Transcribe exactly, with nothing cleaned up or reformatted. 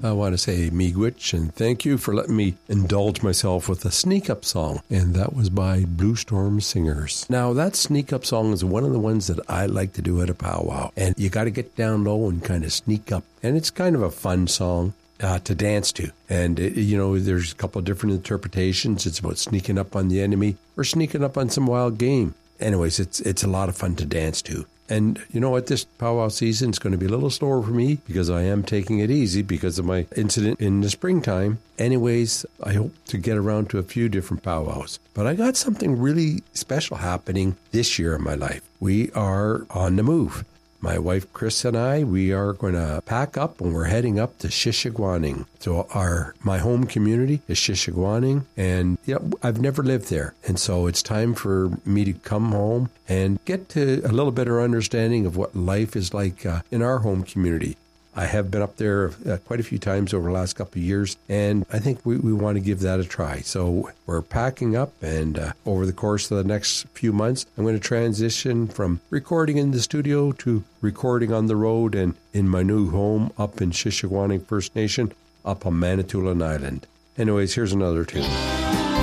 I want to say miigwech and thank you for letting me indulge myself with a sneak up song. And that was by Blue Storm Singers. Now, that sneak up song is one of the ones that I like to do at a powwow. And you got to get down low and kind of sneak up. And it's kind of a fun song uh, to dance to. And, it, you know, there's a couple of different interpretations. It's about sneaking up on the enemy or sneaking up on some wild game. Anyways, it's it's a lot of fun to dance to. And you know what? This powwow season is going to be a little slower for me because I am taking it easy because of my incident in the springtime. Anyways, I hope to get around to a few different powwows. But I got something really special happening this year in my life. We are on the move. My wife, Chris, and I, we are going to pack up and we're heading up to Shishigwaning. So our my home community is Shishigwaning, and yeah, I've never lived there. And so it's time for me to come home and get to a little better understanding of what life is like uh, in our home community. I have been up there uh, quite a few times over the last couple of years, and I think we, we want to give that a try. So we're packing up, and uh, over the course of the next few months, I'm going to transition from recording in the studio to recording on the road and in my new home up in Shishigwaning First Nation, up on Manitoulin Island. Anyways, here's another tune.